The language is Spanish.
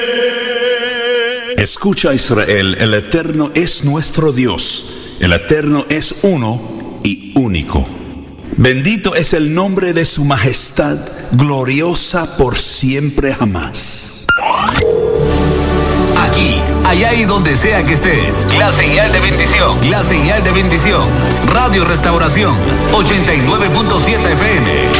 Escucha, Israel, el Eterno es nuestro Dios, el Eterno es uno y único. Bendito es el nombre de su majestad, gloriosa por siempre jamás. Aquí, allá y donde sea que estés, la señal de bendición. La señal de bendición. Radio Restauración, 89.7 FM.